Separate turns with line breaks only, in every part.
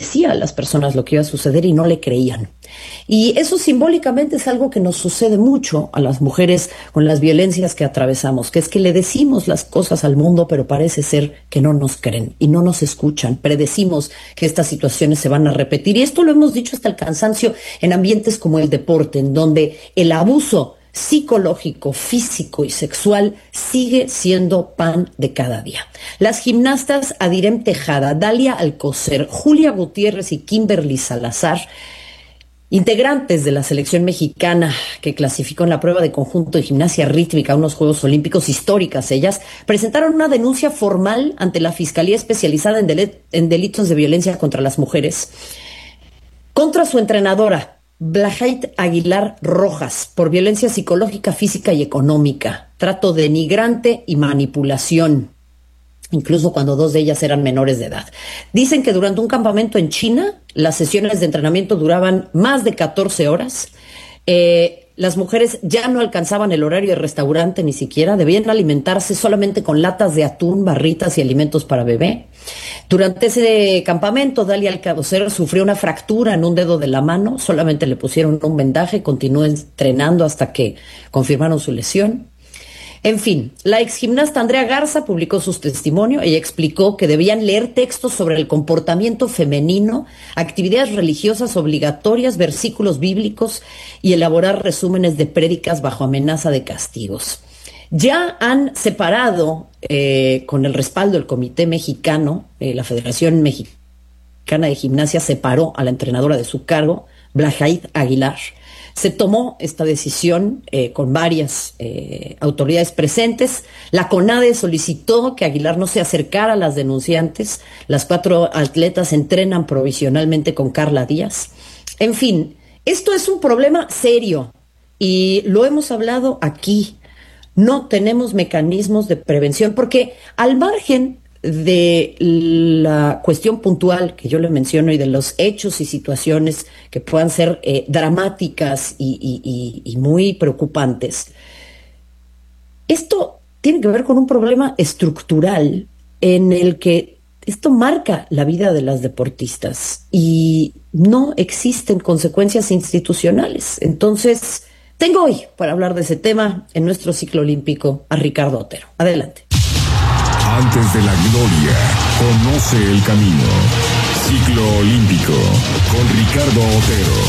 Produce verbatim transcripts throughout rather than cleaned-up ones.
decía a las personas lo que iba a suceder y no le creían. Y eso simbólicamente es algo que nos sucede mucho a las mujeres con las violencias que atravesamos, que es que le decimos las cosas al mundo, pero parece ser que no nos creen y no nos escuchan. Predecimos que estas situaciones se van a repetir. Y esto lo hemos dicho hasta el cansancio en ambientes como el deporte, en donde el abuso psicológico, físico y sexual sigue siendo pan de cada día. Las gimnastas Adirem Tejada, Dalia Alcocer, Julia Gutiérrez y Kimberly Salazar, integrantes de la selección mexicana que clasificó en la prueba de conjunto de gimnasia rítmica a unos Juegos Olímpicos históricas, ellas presentaron una denuncia formal ante la Fiscalía Especializada en, del- en Delitos de Violencia contra las Mujeres contra su entrenadora, Blahait Aguilar Rojas, por violencia psicológica, física y económica, trato denigrante y manipulación, incluso cuando dos de ellas eran menores de edad. Dicen que durante un campamento en China, las sesiones de entrenamiento duraban más de catorce horas. Eh, las mujeres ya no alcanzaban el horario de restaurante ni siquiera, debían alimentarse solamente con latas de atún, barritas y alimentos para bebé. Durante ese campamento, Dalia Alcocer sufrió una fractura en un dedo de la mano, solamente le pusieron un vendaje, continuó entrenando hasta que confirmaron su lesión. En fin, la exgimnasta Andrea Garza publicó su testimonio. Ella explicó que debían leer textos sobre el comportamiento femenino, actividades religiosas obligatorias, versículos bíblicos y elaborar resúmenes de prédicas bajo amenaza de castigos. Ya han separado, eh, con el respaldo del Comité Mexicano, eh, la Federación Mexicana de Gimnasia separó a la entrenadora de su cargo, Blahait Aguilar. Se tomó esta decisión eh, con varias eh, autoridades presentes. La CONADE solicitó que Aguilar no se acercara a las denunciantes. Las cuatro atletas entrenan provisionalmente con Carla Díaz. En fin, esto es un problema serio y lo hemos hablado aquí. No tenemos mecanismos de prevención porque al margen de la cuestión puntual que yo le menciono y de los hechos y situaciones que puedan ser eh, dramáticas y, y, y, y muy preocupantes, esto tiene que ver con un problema estructural en el que esto marca la vida de las deportistas y no existen consecuencias institucionales. Entonces, tengo hoy para hablar de ese tema en nuestro ciclo olímpico a Ricardo Otero. Adelante.
Antes de la gloria, conoce el camino. Ciclo olímpico con Ricardo Otero.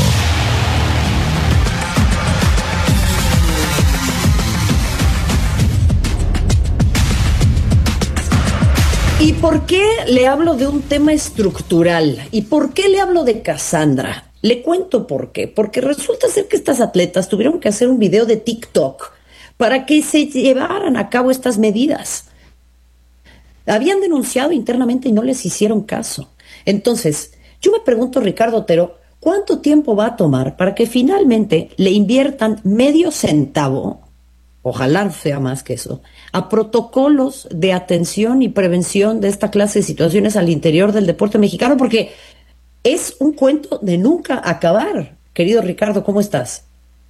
¿Y por qué le hablo de un tema estructural? ¿Y por qué le hablo de Cassandra? Le cuento por qué. Porque resulta ser que estas atletas tuvieron que hacer un video de TikTok para que se llevaran a cabo estas medidas. Habían denunciado internamente y no les hicieron caso. Entonces, yo me pregunto, Ricardo Otero, ¿cuánto tiempo va a tomar para que finalmente le inviertan medio centavo, ojalá sea más que eso, a protocolos de atención y prevención de esta clase de situaciones al interior del deporte mexicano? Porque es un cuento de nunca acabar. Querido Ricardo, ¿cómo estás?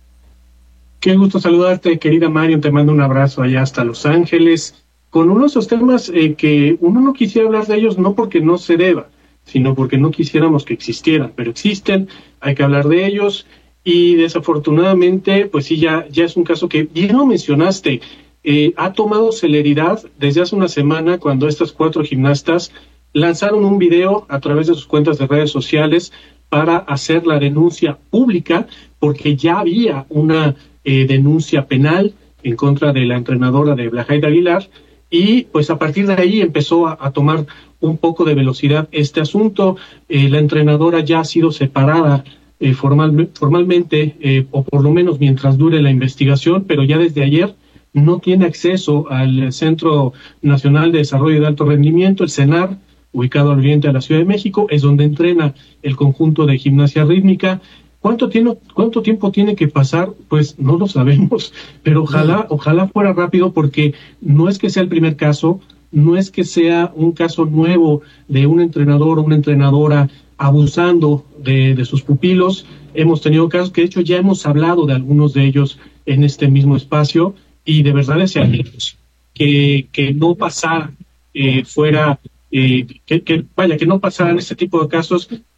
Qué gusto saludarte, querida Marion. Te mando un abrazo allá hasta Los Ángeles, con uno de esos temas eh, que uno no quisiera hablar de ellos, no porque no se deba, sino porque no quisiéramos que existieran, pero existen, hay que hablar de ellos, y desafortunadamente, pues sí, ya, ya es un caso que bien lo mencionaste, eh, ha tomado celeridad desde hace una semana cuando estas cuatro gimnastas lanzaron un video a través de sus cuentas de redes sociales para hacer la denuncia pública, porque ya había una eh, denuncia penal en contra de la entrenadora de Blahait Aguilar, y pues a partir de ahí empezó a, a tomar un poco de velocidad este asunto. Eh, la entrenadora ya ha sido separada eh, formal, formalmente, eh, o por lo menos mientras dure la investigación, pero ya desde ayer no tiene acceso al Centro Nacional de Desarrollo de Alto Rendimiento, el CENAR, ubicado al oriente de la Ciudad de México, es donde entrena el conjunto de gimnasia rítmica. ¿Cuánto tiempo, cuánto tiempo tiene que pasar? Pues no lo sabemos, pero ojalá, ojalá fuera rápido, porque no es que sea el primer caso, no es que sea un caso nuevo de un entrenador o una entrenadora abusando de, de sus pupilos. Hemos tenido casos que de hecho ya hemos hablado de algunos de ellos en este mismo espacio, y de verdad desearíamos que, que no pasara, eh, fuera, eh, que, que vaya, que no pasaran este tipo de casos,